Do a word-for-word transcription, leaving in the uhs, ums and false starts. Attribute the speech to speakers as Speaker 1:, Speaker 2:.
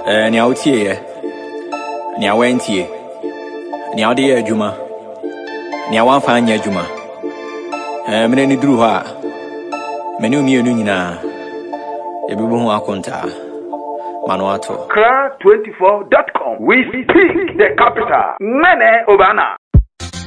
Speaker 1: Eh, ni autie ye. Ni awentie. Ni audi adwuma. Ni awanfa anya adwuma. Eh, mene ni duru ha. Mene umienu nyina. Ebibu ho akonta. Manuato.
Speaker 2: Kra twenty-four dot com. We speak the capital. Mene Obana.